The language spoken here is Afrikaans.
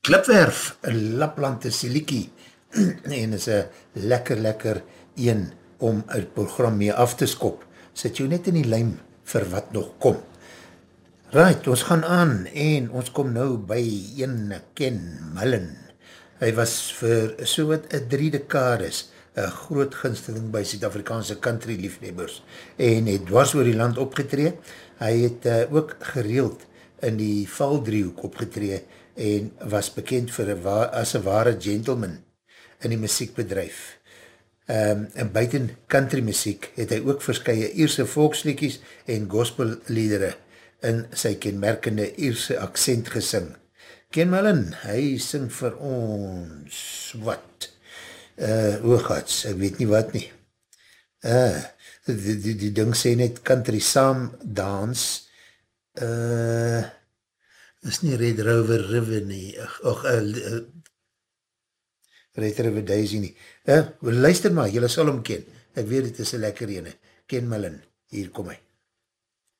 Klipwerf, Lapland is Siliki, en is een lekker een om het program mee af te skop. Sit jou net in die lijn vir wat nog kom. Right, ons gaan aan en ons kom nou by een Ken Mullen. Hy was vir so wat 3 dekades een groot gunsteling by Suid-Afrikaanse country liefhebbers en het dwars oor die land opgetree. Hy het ook gereeld in die Valdriehoek opgetree en was bekend vir as een ware gentleman in die muziekbedryf. En buiten country muziek het hy ook verskye Ierse volksliedjies en gospelliedere in sy kenmerkende Ierse accent gesing. Ken Mullen, hy sing vir ons wat? Oogats, ek weet nie wat nie. Die ding sê net country saam dans, is nie Red Rover River nie, Red River Daisy nie. Luister maar, jylle sal hom ken, ek weet het is een lekker ene. Ken Mullen, hier kom hy.